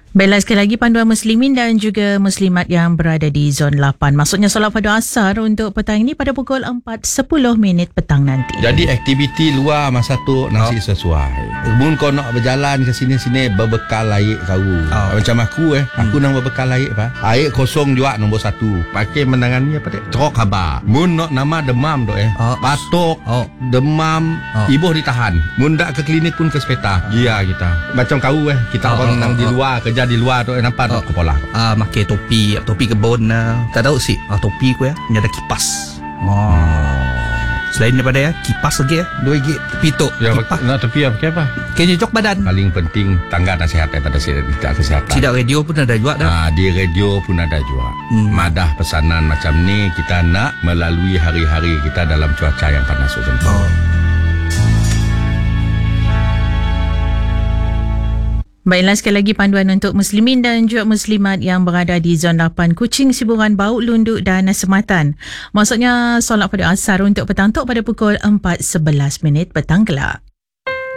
Baiklah, sekali lagi panduan muslimin dan juga muslimat yang berada di zon 8. Maksudnya solat fardu asar untuk petang ini pada pukul 4.10 petang nanti. Jadi aktiviti luar masa tu nasi sesuai. Mun kau nak berjalan ke sini-sini berbekal air kau. Macam aku aku nak berbekal air air kosong juga nombor 1. Pakai menangani apa dia? Terok khabar. Mun nak nama demam tu batuk, demam, ibuh ditahan. Mun dak ke klinik pun ke sepeta. Dia kita. Macam kau kita orang nang di luar kerja di luar tu nampak tak kepala. Pakai topi kebun tak tahu sih. Topi ku ni ada kipas. Selain daripada kipas lagi RM2 tepi tu. Kipas. Nak tepi pakai apa? Kena jok badan. Paling penting tangga nasihat daripada tidak kesihatan. Sidak radio pun ada juga dah. Di radio pun ada juga. Madah pesanan macam ni kita nak melalui hari-hari kita dalam cuaca yang panas tu. Baiklah, sekali lagi panduan untuk muslimin dan juga muslimat yang berada di zon 8 Kuching, Siburan, Bauk, Lunduk dan Sematan. Maksudnya solat fardu asar untuk petang tu pada pukul 4.11 petang kelak.